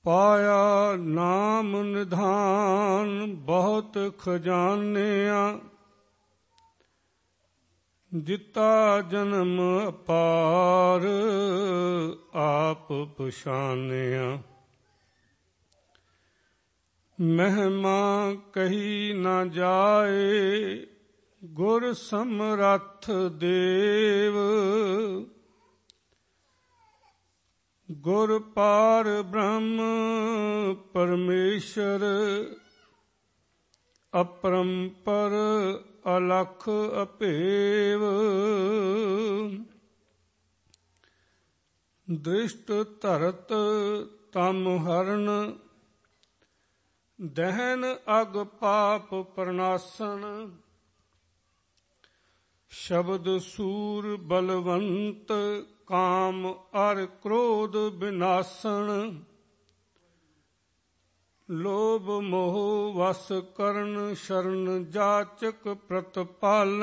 ਪਾਇਆ ਨਾਮ ਨਿਧਾਨ ਬਹੁਤ ਖਜ਼ਾਨਿਆਂ, ਜਿਤਾ ਜਨਮ ਅਪਾਰ ਆਪ ਪਛਾਨਿਆ। ਮਹਿਮਾ ਕਹੀ ਨਾ ਜਾਏ ਗੁਰ ਸਮਰੱਥ ਦੇਵ, ਗੁਰ ਪਾਰ ਬ੍ਰਹਮ ਪਰਮੇਸ਼ਰ, ਅਪਰੰਪਰ ਅਲਖ ਅਭੇਵ। ਦ੍ਰਿਸ਼ਟ ਧਰਤ ਤਮ ਹਰਨ, ਦਹਿਨ ਅਗ ਪਾਪ ਪ੍ਰਨਾਸਨ। ਸ਼ਬਦ ਸੂਰ ਬਲਵੰਤ, ਕਾਮ ਅਰ ਕ੍ਰੋਧ ਵਿਨਾਸਨ। ਲੋਭ ਮੋਹ ਵਸ ਕਰਨ, ਸ਼ਰਨ ਜਾਚਕ ਪ੍ਰਤਪਾਲਨ।